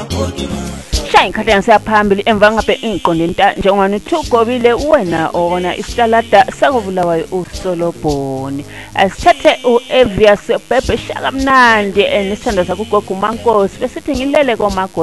shaya inkhathi yangasaphambili emva ngabe ingiqonde nta njengobani uthugobile wena ona isitalada sakubulawayo uSolobhoni. Asithathe uEvius Bhebhe Shaka Mnandi nesithando sakugogo uMankosi besithi ngilele komagogo